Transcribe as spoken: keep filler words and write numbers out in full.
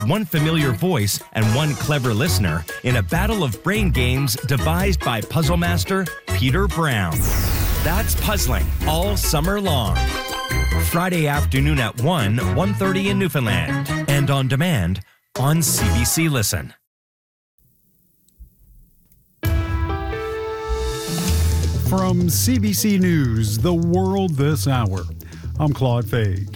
one familiar voice, and one clever listener in a battle of brain games devised by puzzle master Peter Brown. That's puzzling all summer long. Friday afternoon at one, one thirty in Newfoundland, and on demand on C B C Listen. From C B C News, The World This Hour, I'm Claude Fade.